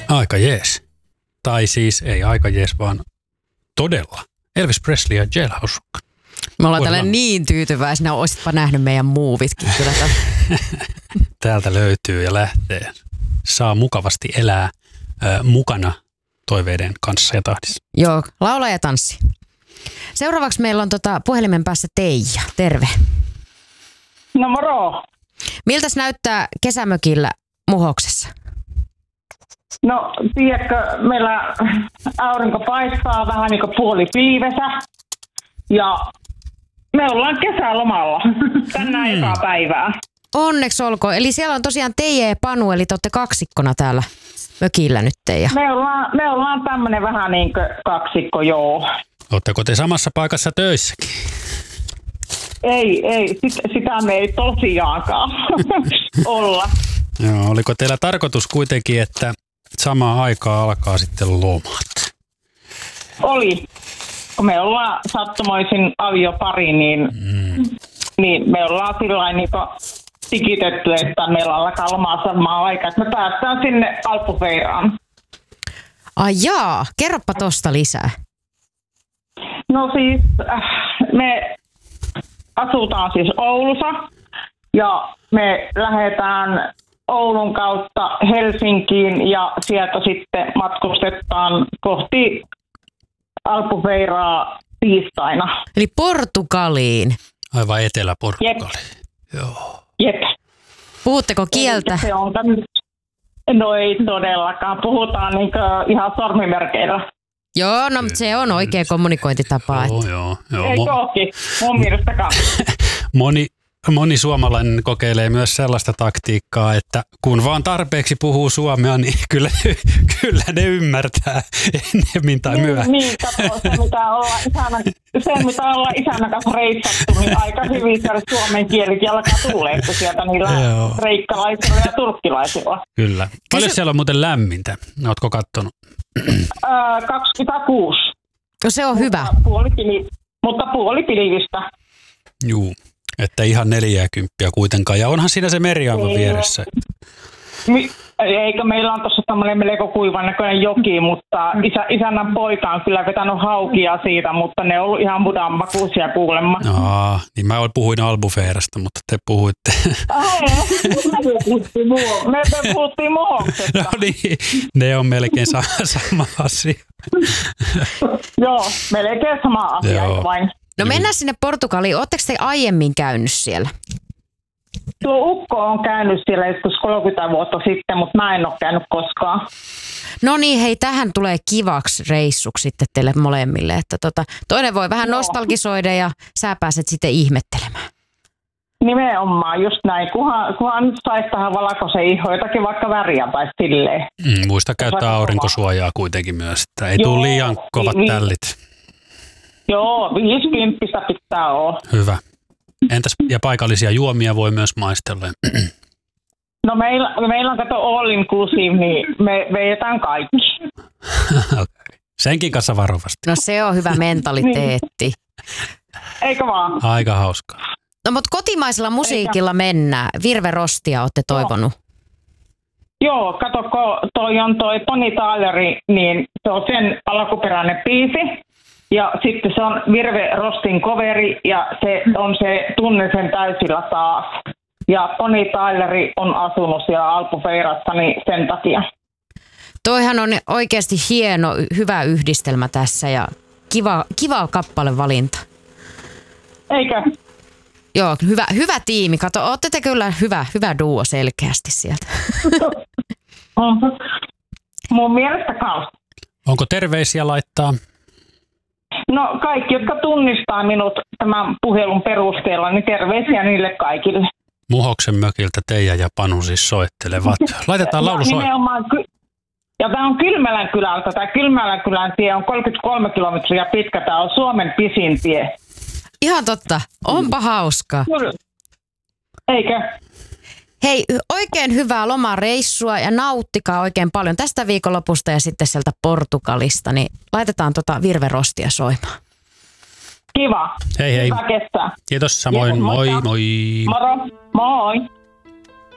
Aika jees. Tai siis ei aika jees, vaan todella. Elvis Presley ja Jailhouse Rock. Me ollaan tällä niin tyytyväisinä, olisitpa nähnyt meidän muuvitkin kyllä. Täältä löytyy ja lähtee. Saa mukavasti elää mukana toiveiden kanssa ja tahdissa. Joo, laula ja tanssi. Seuraavaksi meillä on puhelimen päässä Teija. Terve. No moro. Miltäs näyttää kesämökillä Muhoksessa? No tiedätkö, meillä aurinko paistaa vähän niin kuin puolipilvessä ja me ollaan kesälomalla tänään ekaa päivää. Onneksi olkoon. Eli siellä on tosiaan Teija ja Panu, eli te olette kaksikkona täällä mökillä nyt, Teija. Me ollaan tämmönen vähän niin kuin kaksikko, joo. Oletteko te samassa paikassa töissäkin? Ei, sitä me ei tosiaankaan olla. Joo, oliko teillä tarkoitus kuitenkin, että samaan aikaan alkaa sitten lomat? Oli. Kun me ollaan sattumoisin aviopari, niin me ollaan sillain niin tikitetty, että meillä alkaa lomaa samaan aikaan, että me päästään sinne Albufeiraan. Ai jaa, kerropa tosta lisää. No siis, me asutaan siis Oulussa ja me lähdetään Oulun kautta Helsinkiin ja sieltä sitten matkustetaan kohti Albufeiraa tiistaina. Eli Portugaliin. Aivan Etelä-Portugaliin. Joo. Jep. Puhutteko kieltä? Se on no ei todellakaan. Puhutaan ihan sormimerkeillä. Joo, no se on oikea kommunikointitapa. Joo. Ei toki, mun mielestäkään. Moni suomalainen kokeilee myös sellaista taktiikkaa, että kun vaan tarpeeksi puhuu suomea, niin kyllä ne ymmärtää ennemmin tai myöhemmin. Niin, kato, se mitä ollaan isänä kanssa reissattu, niin aika hyvin siellä suomen kielikin alkaa tulee sieltä niillä reikkalaisilla ja turkkilaisilla. Kyllä. Paljon siellä on muuten lämmintä? Ootko kattonut? 26. No se on hyvä. Mutta puolipilvistä. Juu. Että ihan 40 kuitenkaan. Ja onhan siinä se meri aivan vieressä. Eikö meillä on tuossa tämmöinen melko kuivan näköinen joki, mutta isännän poika on kyllä vetänyt haukia siitä, mutta ne on ollut ihan mudanmakuisia kuulemma. Niin mä puhuin Albufeirasta, mutta te puhuitte. Me puhuttiin Muhoksesta. No niin, ne on melkein sama asia. Joo, melkein sama asia vain. No mennään sinne Portugaliin. Oletteko te aiemmin käynyt siellä? Tuo ukko on käynyt siellä joskus 30 vuotta sitten, mutta mä en ole käynyt koskaan. No niin, hei, tähän tulee kivaksi reissuksi sitten teille molemmille. Että toinen voi vähän nostalgisoida ja sä pääset sitten ihmettelemään. Nimenomaan, just näin. Kunhan nyt saisi tähän valkoisen ihoon jotakin vaikka väriä tai silleen. Muista käyttää aurinkosuojaa kuitenkin myös, että ei tule liian kovat tällit. Joo, 50 pitää olla. Hyvä. Entäs ja paikallisia juomia voi myös maistella? No meillä on kato all inclusive, niin me vejetään kaikki. Okay. Senkin kanssa varovasti. No se on hyvä mentaliteetti. Eikö vaan? Aika hauskaa. No mutta kotimaisella musiikilla mennään. Virve Rostia olette toivonut. Joo, kato, kun toi on toi Tony Tyleri, niin se on sen alkuperäinen biisi. Ja sitten se on Virve Rostin coveri ja se on se Tunne sen täysillä taas. Ja Tony Tyleri on asunut siellä Albufeirassa, niin sen takia. Toihan on oikeasti hieno, hyvä yhdistelmä tässä ja kiva kappalevalinta. Eikö? Joo, hyvä tiimi. Kato, ootte te kyllä hyvä duo selkeästi sieltä. Mun mielestä kanssa. Onko terveisiä laittaa? No kaikki, jotka tunnistaa minut tämän puhelun perusteella, niin terveisiä niille kaikille. Muhoksen mökiltä Teija ja Panu siis soittelevat. Laitetaan laulu soimaan. Ja tämä on Kylmälän kylältä. Tämä Kylmälän kylän tie on 33 kilometriä pitkä. Tämä on Suomen pisin tie. Ihan totta. Onpa hauskaa. Eikö? Hei, oikein hyvää lomareissua ja nauttikaa oikein paljon tästä viikonlopusta ja sitten sieltä Portugalista. Niin laitetaan Virve Rostia soimaan. Kiva. Hei hei. Hyvä kestää. Kiitos samoin. Moi moi. Moro. Moi.